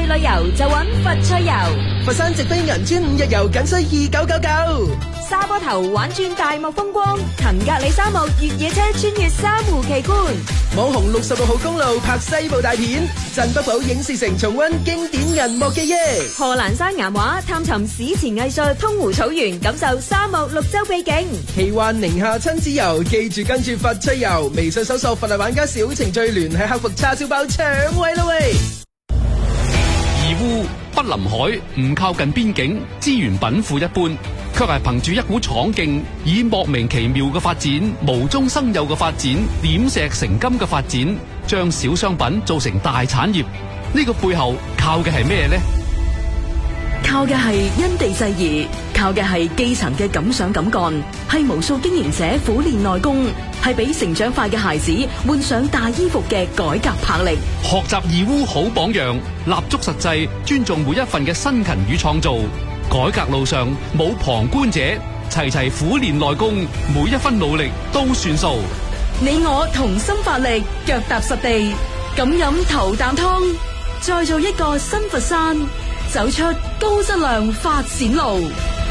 旅遊就揾佛趣遊。 佛山直飛銀川5日遊僅需2999。 沙坡頭玩轉大漠風光，騰格里沙漠越野車穿越珊瑚奇觀。 網紅66號公路拍西部大片，鎮北堡影視城重溫經典銀幕記憶。 賀蘭山岩畫探尋史前藝術，通湖草原感受沙漠綠洲秘境。 奇幻寧夏親子遊，記住跟住佛趣遊，微信搜索佛系玩家小程序，聯繫客服叉燒包搶位啦喂！ 義烏不臨海，唔靠近邊境，資源稟賦一般，卻係憑住一股闖勁，以莫名其妙嘅發展、無中生有嘅發展、點石成金嘅發展，將小商品做成大產業。呢個背後靠嘅係咩呢？ 靠嘅係因地制宜，靠嘅係基層嘅敢想敢幹，係無數經營者苦練內功，係俾成長快嘅孩子換上大衣服嘅改革魄力。 學習義烏好榜樣，立足實際，尊重每一份嘅辛勤與創造。改革路上冇旁觀者，齊齊苦練內功，每一分努力都算數。 你我同心發力，腳踏實地，敢飲頭啖湯，再做一個新佛山，走出高質量發展路。